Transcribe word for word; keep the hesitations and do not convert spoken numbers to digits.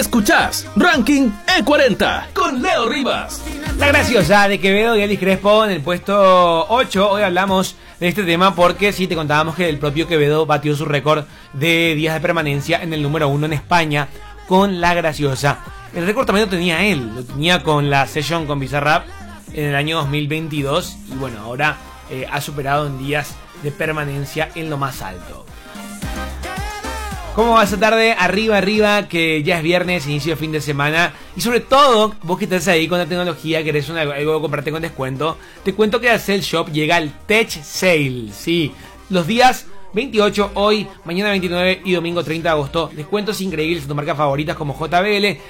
Escuchás Ranking E cuarenta con Leo Rivas. La graciosa de Quevedo y Elvis Crespo en el puesto ocho. Hoy hablamos de este tema porque sí te contábamos que el propio Quevedo batió su récord de días de permanencia en el número uno en España con La Graciosa. El récord también lo tenía él, lo tenía con la session con Bizarrap en el año dos mil veintidós y bueno, ahora eh, ha superado en días de permanencia en lo más alto. ¿Cómo va esta tarde? Arriba, arriba, que ya es viernes, inicio de fin de semana. Y sobre todo, vos que estás ahí con la tecnología, querés una, algo que comprarte con descuento, te cuento que a Cell Shop llega el Tech Sale. Sí, los días veintiocho, hoy, mañana veintinueve y domingo treinta de agosto. Descuentos increíbles en tus marcas favoritas como J B L,